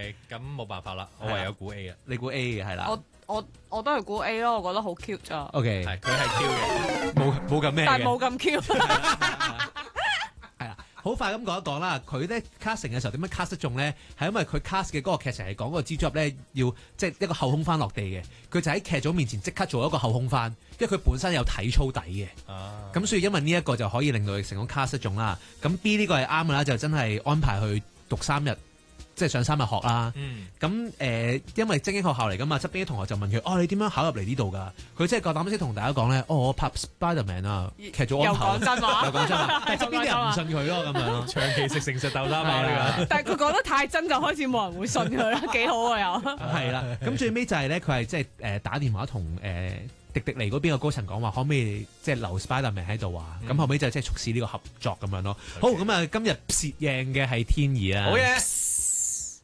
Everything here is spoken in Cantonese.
咁冇辦法啦，我唯有估 A 啊。 你估 A 嘅係啦。 我都係估 A 咯，我覺得好 cute 咋。 OK， 係佢係 Q 嘅，冇咁咩嘅。 但係冇咁 Q。 係啦，好快咁講一講啦。佢咧 casting 嘅時候點樣 cast 得中咧？係因為佢 cast 嘅嗰個劇情係講嗰個蜘蛛俠咧要即係一個後空翻落地嘅，佢就喺劇組面前即刻做一個後空翻，因為佢本身有體操底嘅。咁所以因為呢一個就可以令到佢成功 cast 得中啦。咁 B 呢個係啱嘅啦，就真係安排去讀3日。即係上3日學啦，咁因為精英學校嚟噶嘛，側邊啲同學就問佢：你點樣考入嚟呢度㗎？佢真係夠膽先同大家講咧，我拍 Spiderman 啊，劇組安排。 又講真話， 又講真話，但係側邊啲人唔信佢咯，咁樣咯。 長期食誠實豆沙包呢個。 但係佢講得太真，就開始冇人會信佢啦，幾好啊又。 係啦，咁最尾就係咧，佢係即係打電話同迪迪尼嗰邊嘅高層講話，可唔可以即係留 Spiderman 喺度啊？咁後尾就即係促使呢個合作咁樣咯。好，咁啊今日攝影嘅係天意啊。 好嘢。